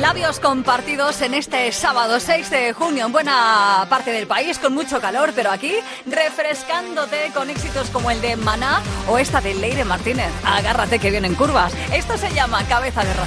Labios compartidos en este sábado 6 de junio en buena parte del país con mucho calor, pero aquí refrescándote con éxitos como el de Maná o esta de Leire Martínez. Agárrate que vienen curvas. Esto se llama Cabeza de Razón.